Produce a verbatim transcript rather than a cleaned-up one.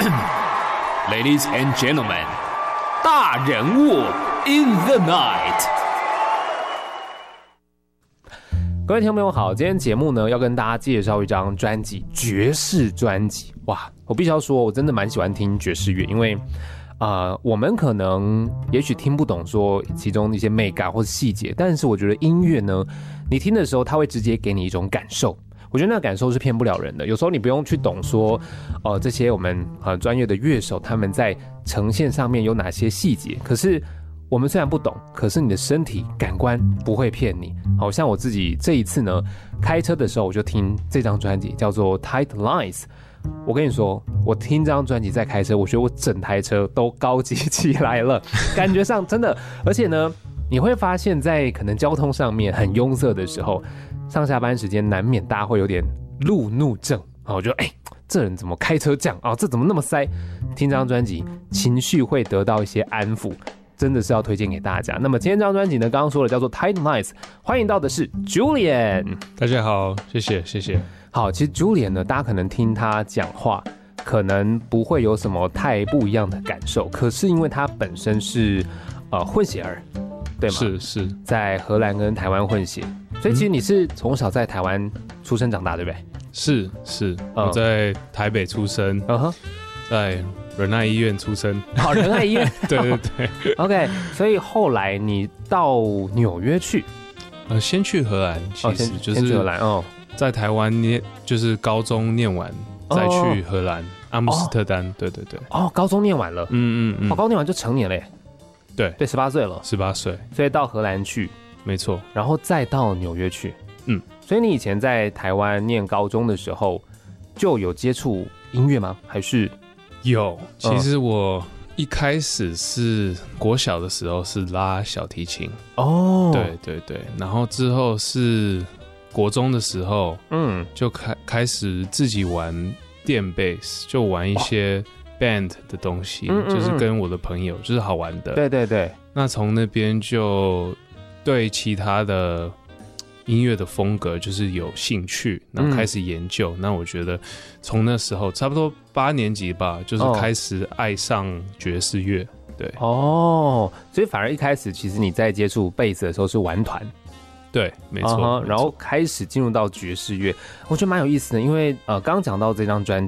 Ladies and gentlemen， 大人物 in the night。各位听众朋友好，今天节目呢要跟大家介绍一张专辑，爵士专辑。哇，我必须要说，我真的蛮喜欢听爵士乐，因为呃，我们可能也许听不懂说其中一些美感或是细节，但是我觉得音乐呢，你听的时候，它会直接给你一种感受。我觉得那个感受是骗不了人的。有时候你不用去懂说，呃，这些我们呃专业的乐手他们在呈现上面有哪些细节，可是我们虽然不懂，可是你的身体感官不会骗你。好像我自己这一次呢，开车的时候我就听这张专辑，叫做《Tight Lines》。我跟你说，我听这张专辑在开车，我觉得我整台车都高级起来了，感觉上真的。而且呢，你会发现在可能交通上面很拥塞的时候，上下班时间难免大家会有点路怒症啊，我觉得哎，这人怎么开车这样啊？这怎么那么塞？听这张专辑，情绪会得到一些安抚。真的是要推荐给大家。那么今天这张专辑呢，刚刚说的叫做 Tight Lines， 欢迎到的是 Julian。 大家好，谢谢谢谢。 好，其实 Julian 呢，大家可能听他讲话，可能不会有什么太不一样的感受，可是因为他本身是呃混血儿，对吗？ 是是，在荷兰跟台湾混血，所以其实你是从小在台湾出生长大，对不对？ 是是，嗯、我在台北出生，嗯哼，在仁爱医院出生。 好，仁爱医院。 对对对。 OK， 所以后来你到纽约去， 呃，先去荷兰，其实就是、 哦、先去荷兰哦， 在台湾念就是高中念完，再去荷兰、哦、阿姆斯特丹。哦、对对对。 哦，高中念完了， 嗯嗯嗯， 哦，高中念完就成年了耶。 对对，十八岁了， 十八岁， 所以到荷兰去， 没错， 然后再到纽约去。 嗯， 所以你以前在台湾念高中的时候就有接触音乐吗？还是？ 有，其实我一开始是国小的时候是拉小提琴哦，对对对，然后之后是国中的时候，嗯，就开开始自己玩电贝斯，就玩一些 band 的东西，哦、就是跟我的朋友，就是好玩的， 对对对。 那从那边就对其他的音乐的风格就是有兴趣，然后开始研究。嗯、那我觉得从那时候差不多八年级吧，就是开始爱上爵士乐。对哦，所以反而一开始其实你在接触贝斯的时候是玩团， 对，没错。 Uh-huh, 然后开始进入到爵士乐，我觉得蛮有意思的，因为呃，刚刚讲到这张专